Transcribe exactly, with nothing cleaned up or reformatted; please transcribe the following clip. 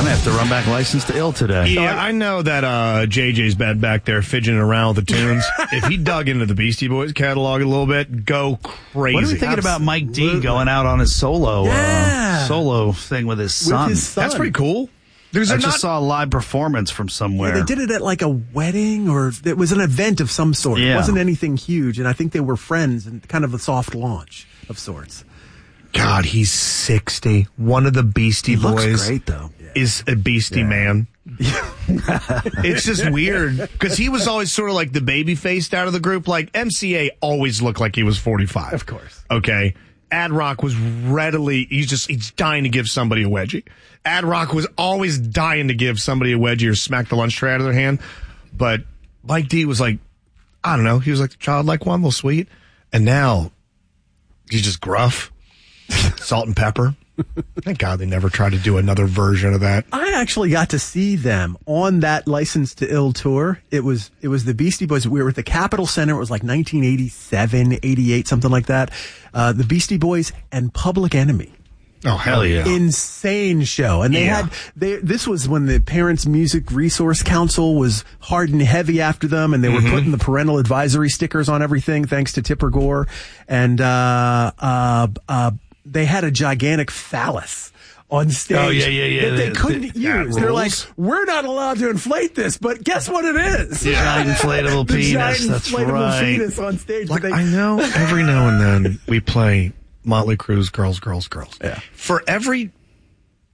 I have to run back License to Ill today. Yeah, I know that uh, J J's bad back there fidgeting around with the tunes. If he dug into the Beastie Boys catalog a little bit, go crazy. What are we thinking Absolutely. about Mike D going out on his solo Yeah. uh, solo thing with his son? With his son. That's pretty cool. There's I a just not- saw a live performance from somewhere. Yeah, they did it at like a wedding, or it was an event of some sort. Yeah. It wasn't anything huge, and I think they were friends and kind of a soft launch of sorts. God, he's sixty. One of the Beastie He Boys looks great, though. is a Beastie man. It's just weird because he was always sort of like the baby faced out of the group. Like M C A always looked like he was forty-five. Of course. Okay. Ad Rock was readily, he's just, he's dying to give somebody a wedgie. Ad Rock was always dying to give somebody a wedgie or smack the lunch tray out of their hand. But Mike D was like, I don't know, he was like the childlike one, a little sweet. And now he's just gruff, salt and pepper. Thank God they never tried to do another version of that. I actually got to see them on that License to Ill tour. It was it was the Beastie Boys. We were at the Capitol Center. It was like nineteen eighty-seven, eighty-eight, something like that. Uh, the Beastie Boys and Public Enemy. Oh, hell yeah. Insane show. And they Yeah. had, they, this was when the Parents Music Resource Council was hard and heavy after them, and they were Mm-hmm. putting the parental advisory stickers on everything, thanks to Tipper Gore. And, uh, uh, uh, they had a gigantic phallus on stage Oh, yeah, yeah, yeah. that they The- couldn't the- use. that They're like, rules. we're not allowed to inflate this, but guess what it is? Giant inflatable The penis. giant That's inflatable right. penis on stage. Like, but they, I know every now and then we play Motley Crue's Girls, Girls, Girls. Yeah. For every